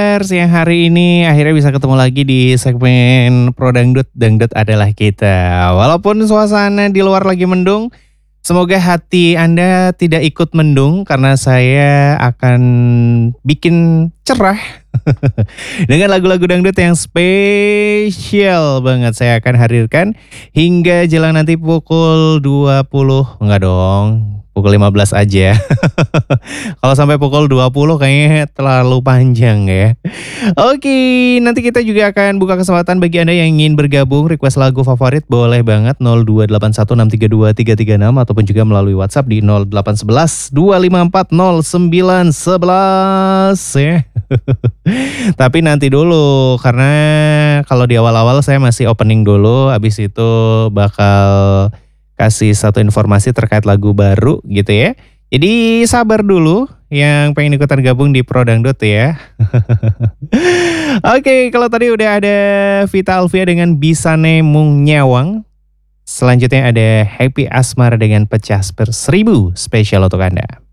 kabar siang hari ini? Akhirnya bisa ketemu lagi di segmen Pro Dangdut, Dangdut adalah kita. Walaupun suasana di luar lagi mendung, semoga hati Anda tidak ikut mendung karena saya akan bikin cerah dengan lagu-lagu dangdut yang spesial banget. Saya akan hadirkan hingga jelang nanti pukul 20, enggak dong, pukul 15 aja. Kalau sampai pukul 20 kayaknya terlalu panjang ya. Oke, nanti kita juga akan buka kesempatan bagi Anda yang ingin bergabung, request lagu favorit boleh banget 02816323336 ataupun juga melalui WhatsApp di 0811 254 0911 ya. Tapi nanti dulu karena kalau di awal-awal saya masih opening dulu, habis itu bakal kasih satu informasi terkait lagu baru gitu ya. Jadi sabar dulu yang pengen ikutan gabung di Pro Dangdut ya. Oke, kalau tadi udah ada Vita Alvia dengan Bisane Mung Nyawang. Selanjutnya ada Happy Asmara dengan Pecah Per 1000 spesial untuk Anda.